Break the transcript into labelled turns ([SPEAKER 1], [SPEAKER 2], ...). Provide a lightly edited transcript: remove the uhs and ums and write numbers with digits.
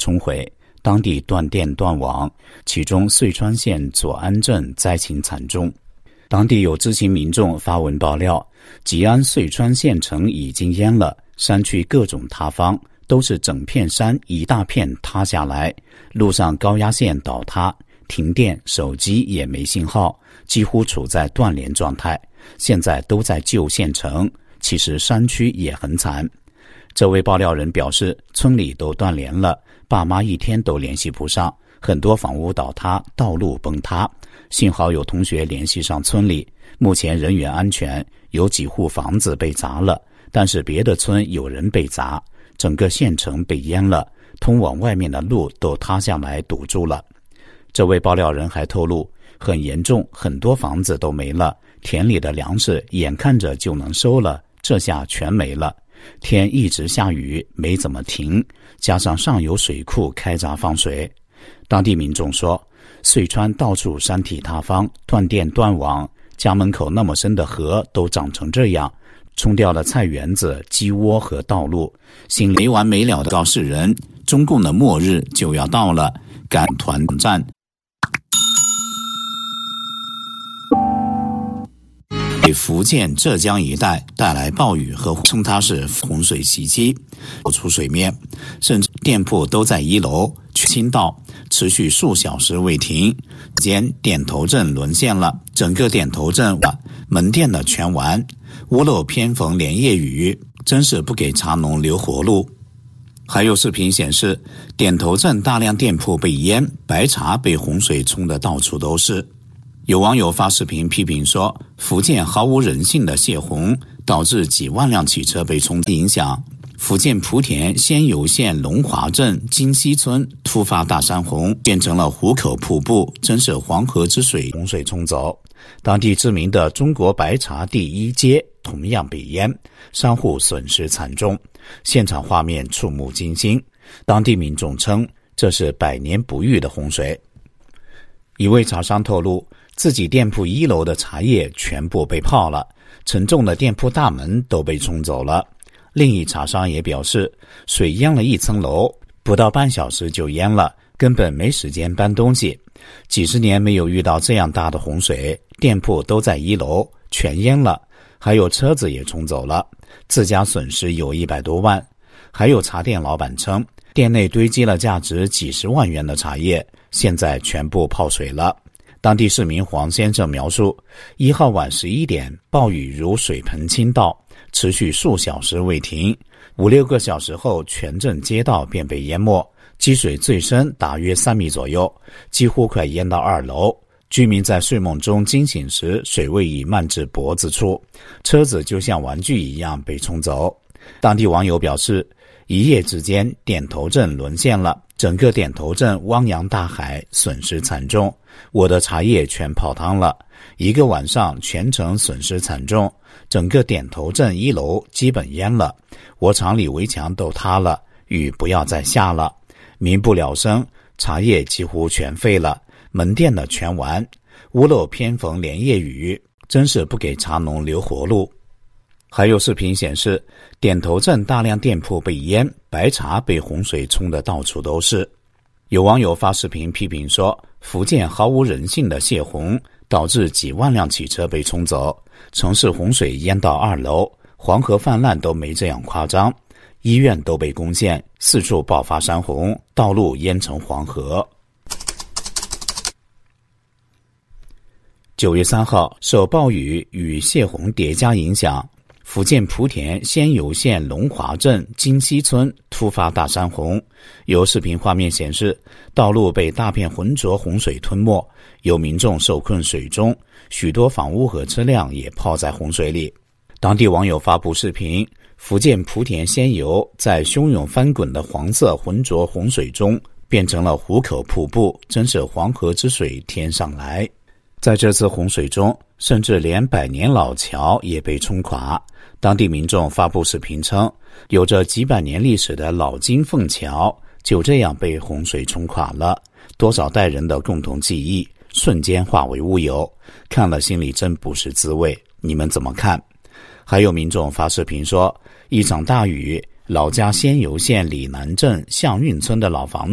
[SPEAKER 1] 冲毁，当地断电断网，其中遂川县左安镇灾情惨重。当地有知情民众发文爆料，吉安遂川县城已经淹了，山区各种塌方，都是整片山一大片塌下来，路上高压线倒塌，停电，手机也没信号，几乎处在断联状态。现在都在救县城，其实山区也很惨。这位爆料人表示，村里都断联了，爸妈一天都联系不上，很多房屋倒塌，道路崩塌。幸好有同学联系上村里，目前人员安全，有几户房子被砸了，但是别的村有人被砸，整个县城被淹了，通往外面的路都塌下来堵住了。这位爆料人还透露，很严重，很多房子都没了，田里的粮食眼看着就能收了，这下全没了。天一直下雨，没怎么停，加上上游水库开闸放水。当地民众说，遂川到处山体塌方，断电断网，家门口那么深的河都长成这样，冲掉了菜园子、鸡窝和道路，心里没完没了的告示人，中共的末日就要到了，赶团战。给福建、浙江一带带来暴雨和称它是洪水袭击，露出水面，甚至店铺都在一楼倾倒，持续数小时未停。间点头镇沦陷了，整个点头镇门店的全完，屋漏偏逢连夜雨，真是不给茶农留活路。还有视频显示，点头镇大量店铺被淹，白茶被洪水冲得到处都是。有网友发视频批评说，福建毫无人性的泄洪导致几万辆汽车被冲影响。福建莆田仙游县龙华镇金溪村突发大山洪，变成了湖口瀑布，真是黄河之水洪水冲走。当地知名的中国白茶第一街同样被淹，商户损失惨重，现场画面触目惊心。当地民众称，这是百年不遇的洪水。一位茶商透露，自己店铺一楼的茶叶全部被泡了，沉重的店铺大门都被冲走了。另一茶商也表示，水淹了一层楼，不到半小时就淹了，根本没时间搬东西。几十年没有遇到这样大的洪水，店铺都在一楼，全淹了，还有车子也冲走了，自家损失有100多万。还有茶店老板称，店内堆积了价值几十万元的茶叶，现在全部泡水了。当地市民黄先生描述，1号晚11点，暴雨如水盆倾倒，持续数小时未停，5-6个小时后，全镇街道便被淹没，积水最深大约3米左右，几乎快淹到2楼。居民在睡梦中惊醒时，水位已漫至脖子处，车子就像玩具一样被冲走。当地网友表示，一夜之间，点头镇沦陷了，整个点头镇汪洋大海，损失惨重。我的茶叶全泡汤了，1个晚上全城损失惨重，整个点头镇1楼基本淹了，我厂里围墙都塌了，雨不要再下了，民不聊生，茶叶几乎全废了，门店的全完，屋漏偏逢连夜雨，真是不给茶农留活路。还有视频显示，点头镇大量店铺被淹，白茶被洪水冲得到处都是。有网友发视频批评说，福建毫无人性的泄洪导致几万辆汽车被冲走，城市洪水淹到2楼，黄河泛滥都没这样夸张，医院都被攻陷，四处爆发山洪，道路淹成黄河。9月3号，受暴雨与泄洪叠加影响，福建莆田仙游县龙华镇金溪村突发大山洪，有视频画面显示，道路被大片浑浊洪水吞没，有民众受困水中，许多房屋和车辆也泡在洪水里。当地网友发布视频，福建莆田仙游在汹涌翻滚的黄色浑浊洪水中变成了湖口瀑布，真是黄河之水天上来。在这次洪水中，甚至连100年老桥也被冲垮。当地民众发布视频称，有着几百年历史的老金凤桥就这样被洪水冲垮了，多少代人的共同记忆瞬间化为乌有，看了心里真不是滋味，你们怎么看？还有民众发视频说，一场大雨，老家仙游县里南镇象运村的老房